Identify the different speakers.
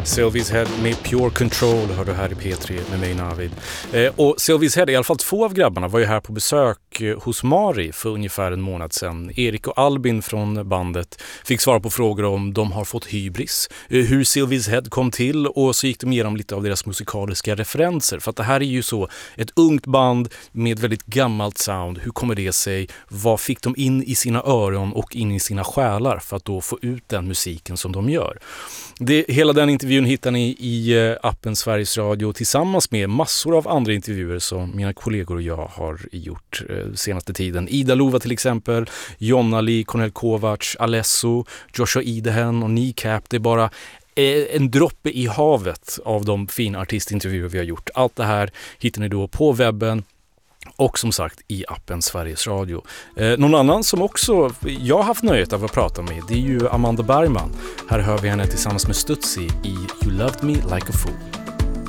Speaker 1: Sylvie's Head med Pure Control hör du här i P3 med mig Navid. Och Sylvie's Head, i alla fall 2 av grabbarna, var ju här på besök hos Mari för ungefär en månad sedan. Erik och Albin från bandet fick svara på frågor om de har fått hybris, hur Sylvie's Head kom till, och så gick de igenom lite av deras musikaliska referenser. För att det här är ju så ett ungt band med väldigt gammalt sound. Hur kommer det sig? Vad fick de in i sina öron och in i sina själar för att då få ut den musiken som de gör? Hela den intervjun hittar ni i appen Sveriges Radio tillsammans med massor av andra intervjuer som mina kollegor och jag har gjort senaste tiden. Ida Lova till exempel, Jonna Lee, Cornel Kovacs, Alesso, Joshua Idehen och Kneecap. Det är bara en droppe i havet av de fina artistintervjuer vi har gjort. Allt det här hittar ni då på webben och som sagt i appen Sveriges Radio. Någon annan som också jag har haft nöjet av att prata med, det är ju Amanda Bergman. Här hör vi henne tillsammans med Stutzi i You Loved Me Like a Fool.